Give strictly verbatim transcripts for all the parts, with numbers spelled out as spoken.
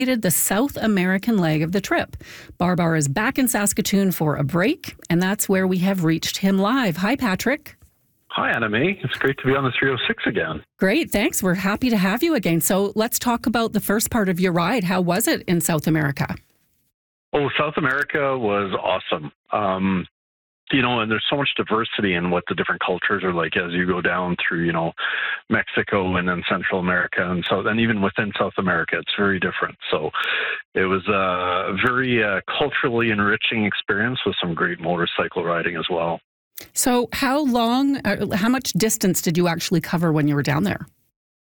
the South American leg of the trip. Barbar is back in Saskatoon for a break, and that's where we have reached him live. Hi, Patrick. Hi, Anna May. It's great to be on the three oh six again. Great, thanks. We're happy to have you again. So let's talk about the first part of your ride. How was it in South America? Oh, South America was awesome. Um, you know, and there's so much diversity in what the different cultures are like as you go down through, you know, Mexico and then Central America and so, and even within South America, it's very different. So it was a very uh, culturally enriching experience with some great motorcycle riding as well. So how long, uh, how much distance did you actually cover when you were down there?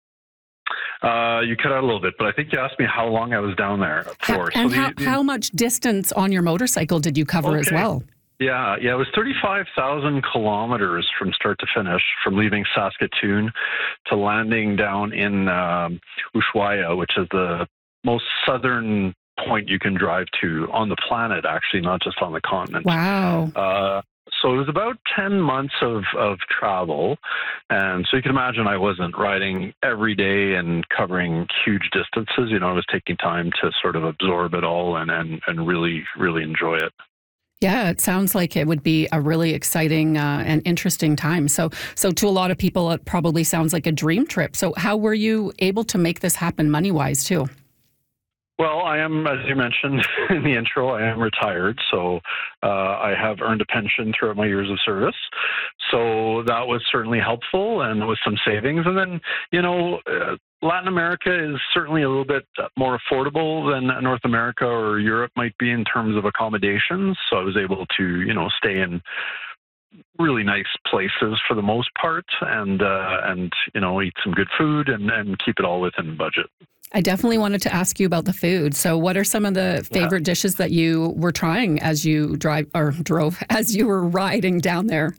Uh, you cut out a little bit, but I think you asked me how long I was down there for. And so how, the, the, how much distance on your motorcycle did you cover okay. as well? Yeah, yeah, it was thirty-five thousand kilometers from start to finish, from leaving Saskatoon to landing down in um, Ushuaia, which is the most southern point you can drive to on the planet, actually, not just on the continent. Wow. Uh, so it was about ten months of, of travel. And so you can imagine I wasn't riding every day and covering huge distances. You know, I was taking time to sort of absorb it all and, and, and really, really enjoy it. Yeah, it sounds like it would be a really exciting uh, and interesting time. So, so to a lot of people, it probably sounds like a dream trip. So how were you able to make this happen money-wise too? Well, I am, as you mentioned in the intro, I am retired. So uh, I have earned a pension throughout my years of service. So that was certainly helpful and with some savings. And then, you know, uh, Latin America is certainly a little bit more affordable than North America or Europe might be in terms of accommodations. So I was able to, you know, stay in really nice places for the most part and, uh, and you know, eat some good food and, and keep it all within budget. I definitely wanted to ask you about the food. So what are some of the favorite yeah. dishes that you were trying as you drive or drove, as you were riding down there?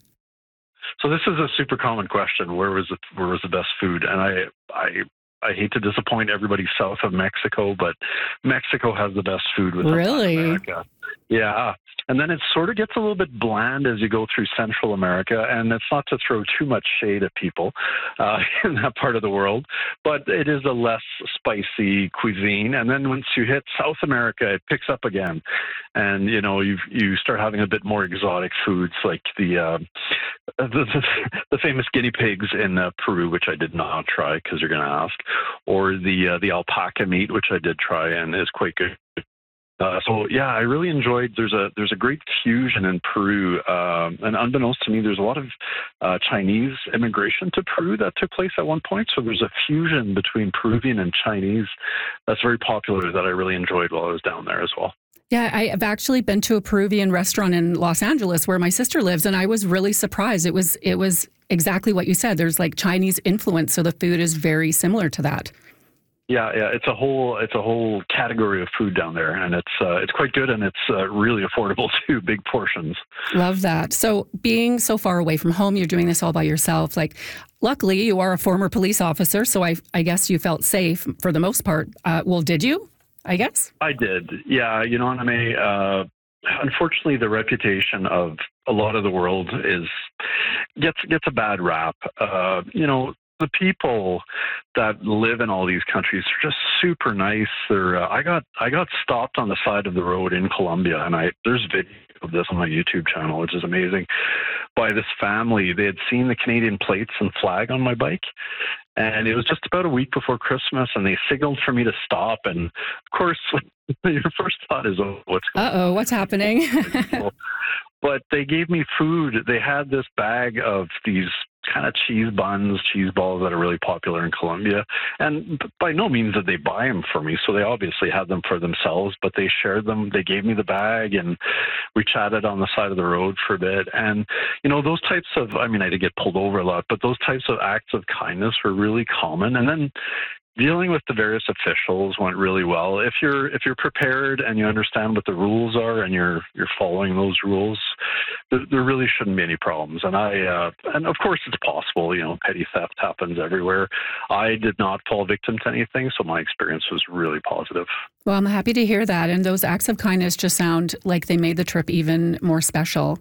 So this is a super common question. Where was the, where was the best food? And I, I, I hate to disappoint everybody south of Mexico, but Mexico has the best food within really? Latin America. Yeah. And then it sort of gets a little bit bland as you go through Central America. And it's not to throw too much shade at people uh, in that part of the world, but it is a less spicy cuisine. And then once you hit South America, it picks up again. And, you know, you you start having a bit more exotic foods like the uh, the, the, the famous guinea pigs in uh, Peru, which I did not try because you're going to ask, or the uh, the alpaca meat, which I did try and is quite good. Uh, so yeah, I really enjoyed. There's a there's a great fusion in Peru, um, and unbeknownst to me, there's a lot of uh, Chinese immigration to Peru that took place at one point. So there's a fusion between Peruvian and Chinese that's very popular that I really enjoyed while I was down there as well. Yeah, I have actually been to a Peruvian restaurant in Los Angeles where my sister lives, and I was really surprised. It was it was exactly what you said. There's like Chinese influence, so the food is very similar to that. Yeah, yeah, it's a whole it's a whole category of food down there, and it's uh, it's quite good, and it's uh, really affordable too, big portions. Love that. So being so far away from home, you're doing this all by yourself. Like, luckily, you are a former police officer, so I I guess you felt safe for the most part. Uh, well, did you? I guess I did. Yeah, you know, I mean, uh, unfortunately, the reputation of a lot of the world is gets gets a bad rap. Uh, you know. The people that live in all these countries are just super nice. They're, uh, I got I got stopped on the side of the road in Colombia, and I there's video of this on my YouTube channel, which is amazing, by this family. They had seen the Canadian plates and flag on my bike, and it was just about a week before Christmas, and they signaled for me to stop. And of course, your first thought is, oh, what's going on? Uh-oh, what's happening? But they gave me food. They had this bag of these kind of cheese buns, cheese balls that are really popular in Colombia. And by no means did they buy them for me. So they obviously had them for themselves, but they shared them. They gave me the bag and we chatted on the side of the road for a bit. And, you know, those types of, I mean, I did get pulled over a lot, but those types of acts of kindness were really common. And then dealing with the various officials went really well. If you're if you're prepared and you understand what the rules are and you're you're following those rules, there, there really shouldn't be any problems. And I uh, and of course it's possible. You know, petty theft happens everywhere. I did not fall victim to anything, so my experience was really positive. Well, I'm happy to hear that. And those acts of kindness just sound like they made the trip even more special.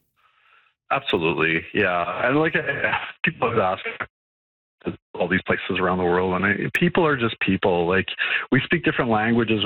Absolutely, yeah. And like people always ask, all these places around the world, and I, people are just people. Like, we speak different languages